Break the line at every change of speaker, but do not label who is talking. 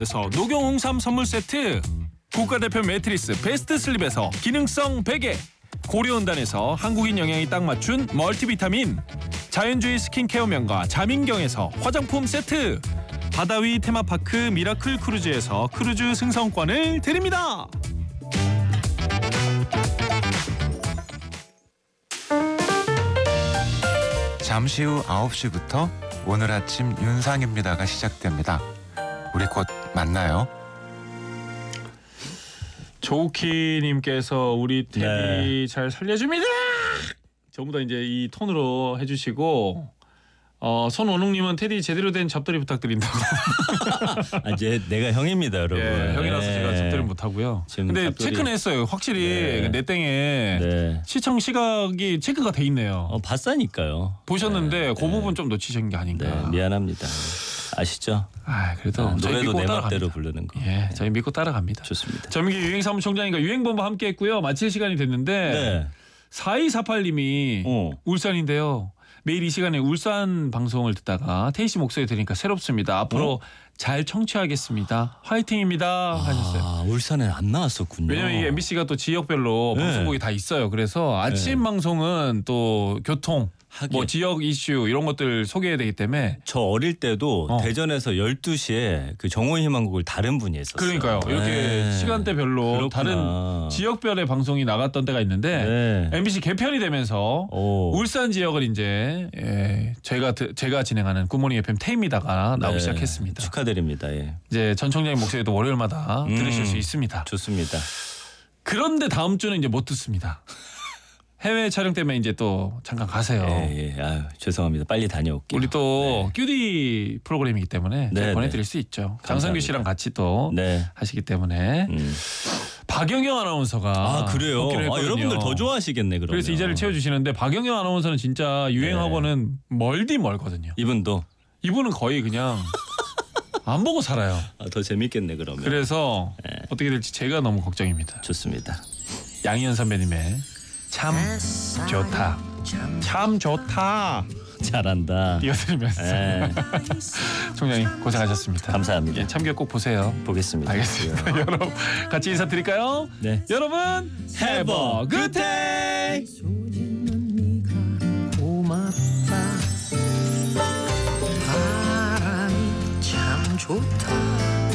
그래서 녹용 홍삼 선물 세트, 국가대표 매트리스 베스트 슬립에서 기능성 베개, 고려온단에서 한국인 영양이 딱 맞춘 멀티비타민, 자연주의 스킨케어 명가 자민경에서 화장품 세트, 바다위 테마파크 미라클 크루즈에서 크루즈 승선권을 드립니다.
잠시 후 9시부터 오늘 아침 윤상입니다가 시작됩니다. 우리 곧 만나요.
조우키님께서 우리 테디
네.
잘 살려줍니다. 전부 다 이제 이 톤으로 해주시고, 손원웅님은 테디 제대로 된 잡돌이 부탁드린다고.
이제 내가 형입니다, 여러분.
예, 형이라서 제가 잡돌이 못하고요. 근데
잡돌이...
체크는 했어요. 확실히
네.
내 땡에
네.
시청 시각이 체크가 돼 있네요.
봤으니까요.
보셨는데 그 부분 좀 놓치신 게 아닌가.
네, 미안합니다. 아시죠?
그래도 저희
노래도
믿고
내
따라갑니다.
맘대로 부르는 거.
예, 저희 믿고 따라갑니다.
좋습니다.
전민기 유행사무총장님과 유행본부 함께했고요. 마칠 시간이 됐는데
네.
4248님이 울산인데요. 매일 이 시간에 울산 방송을 듣다가 태희 씨 목소리 들으니까 새롭습니다. 앞으로 잘 청취하겠습니다. 화이팅입니다 하셨어요.
울산에 안 나왔었군요.
왜냐면 이 MBC가 또 지역별로
네.
방송국이 다 있어요. 그래서 아침 방송은 또 교통, 뭐 지역 이슈 이런 것들 소개해야 되기 때문에.
저 어릴 때도 대전에서 12시에 그 정오의 희망곡을 다른 분이 했었어요.
그러니까요. 이렇게 시간대별로
그렇구나.
다른 지역별의 방송이 나갔던 때가 있는데 MBC 개편이 되면서 울산 지역을 이제 제가 진행하는 굿모닝 FM 태입니다가 나오기 시작했습니다.
축하드립니다. 예.
이제 전 총장님 목소리도 월요일마다 들으실 수 있습니다.
좋습니다.
그런데 다음 주는 이제 못 듣습니다. 해외 촬영 때문에 이제 또 잠깐 가세요.
예. 아유, 죄송합니다. 빨리 다녀올게요.
우리 또 큐디 프로그램이기 때문에 제가 보내드릴 수 있죠. 장성규 씨랑 같이 또 하시기 때문에. 박영경 아나운서가
그래요?
했거든요.
여러분들 더 좋아하시겠네. 그러면.
그래서 이 자리를 채워주시는데 박영경 아나운서는 진짜 유행하고는 멀디 멀거든요. 이분은 거의 그냥 안 보고 살아요.
더 재밌겠네 그러면.
그래서 어떻게 될지 제가 너무 걱정입니다.
좋습니다.
양희은 선배님의 참 좋다. 참 좋다.
잘한다.
띄워드리면서 총장님 고생하셨습니다.
감사합니다.
참교 꼭 보세요.
보겠습니다.
알겠습니다. 여러분 같이 인사드릴까요?
네.
여러분 have a good day.
바람이 참 좋다.